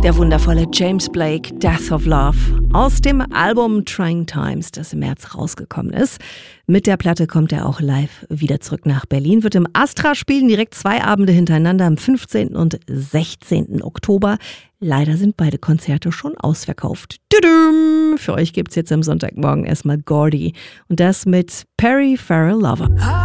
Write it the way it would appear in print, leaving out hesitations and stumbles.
Der wundervolle James Blake, Death of Love, aus dem Album Trying Times, das im März rausgekommen ist. Mit der Platte kommt er auch live wieder zurück nach Berlin, wird im Astra spielen, direkt 2 Abende hintereinander am 15. und 16. Oktober. Leider sind beide Konzerte schon ausverkauft. Tudum! Für euch gibt's jetzt am Sonntagmorgen erstmal Gordy und das mit Perry Farrell Lover.